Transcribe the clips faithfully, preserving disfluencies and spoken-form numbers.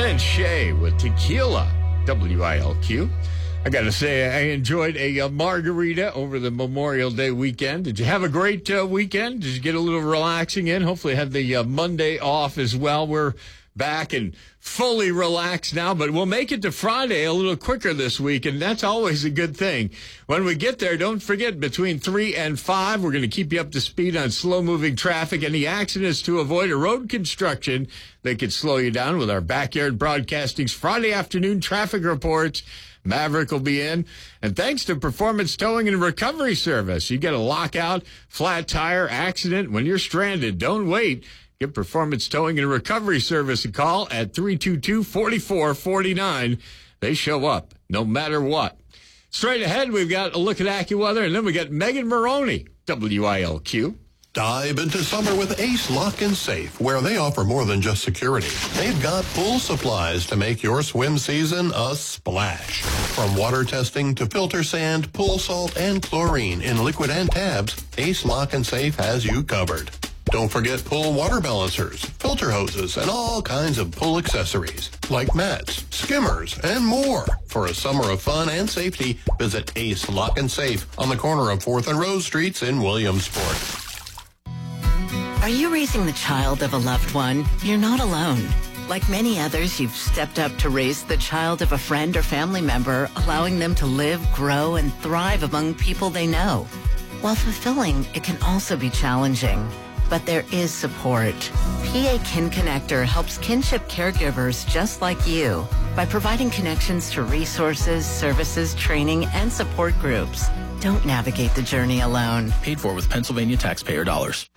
and Shay with Tequila, W I L Q. I got to say, I enjoyed a uh, margarita over the Memorial Day weekend. Did you have a great uh, weekend? Did you get a little relaxing in? Hopefully had the uh, Monday off as well. We're back and fully relaxed now, but we'll make it to Friday a little quicker this week, and that's always a good thing. When we get there, don't forget, between three and five, we're going to keep you up to speed on slow-moving traffic, any accidents to avoid, or road construction that could slow you down with our Backyard Broadcasting's Friday afternoon traffic reports. Maverick will be in. And thanks to Performance Towing and Recovery Service, you get a lockout, flat tire, accident. When you're stranded, don't wait. Give Performance Towing and Recovery Service a call at three two two, four four four nine. They show up no matter what. Straight ahead, we've got a look at AccuWeather, and then we got Megan Maroney, W I L Q. Dive into summer with Ace Lock and Safe, where they offer more than just security. They've got pool supplies to make your swim season a splash. From water testing to filter sand, pool salt, and chlorine in liquid and tabs, Ace Lock and Safe has you covered. Don't forget pool water balancers, filter hoses, and all kinds of pool accessories, like mats, skimmers, and more. For a summer of fun and safety, visit Ace Lock and Safe on the corner of fourth and Rose Streets in Williamsport. Are you raising the child of a loved one? You're not alone. Like many others, you've stepped up to raise the child of a friend or family member, allowing them to live, grow, and thrive among people they know. While fulfilling, it can also be challenging. But there is support. P A Kin Connector helps kinship caregivers just like you by providing connections to resources, services, training, and support groups. Don't navigate the journey alone. Paid for with Pennsylvania taxpayer dollars.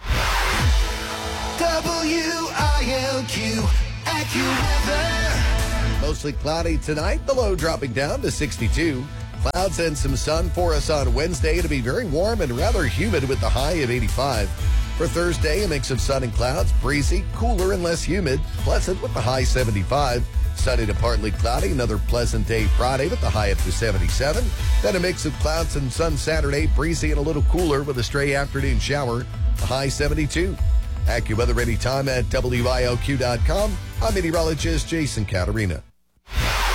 W I L Q, AccuWeather. Mostly cloudy tonight, the low dropping down to sixty-two. Clouds and some sun for us on Wednesday. It'll be very warm and rather humid with the high of eighty-five. For Thursday, a mix of sun and clouds, breezy, cooler and less humid, pleasant with the high seventy-five. Sunny to partly cloudy, another pleasant day Friday with the high up to seventy-seven. Then a mix of clouds and sun Saturday, breezy and a little cooler with a stray afternoon shower, the high seventy-two. AccuWeather anytime at W I L Q dot com. I'm meteorologist Jason Caterina.